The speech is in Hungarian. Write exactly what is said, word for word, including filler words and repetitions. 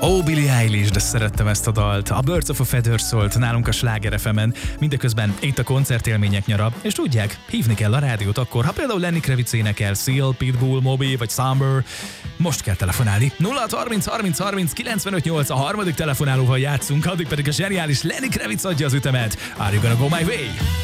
Ó, Billie Eilish, de szerettem ezt a dalt. A Birds of a Feather szólt nálunk a Sláger ef emen. Mindeközben itt a koncertélmények nyara, és tudják, hívni kell a rádiót akkor, ha például Lenny Kravitz énekel, Seal, Pitbull, Moby vagy Summer. Most kell telefonálni. nulla hat harminc harminc harminc kilencvenöt nyolc a harmadik telefonálóval játszunk, addig pedig a zseniális Lenny Kravitz adja az ütemet. Are you gonna go my way?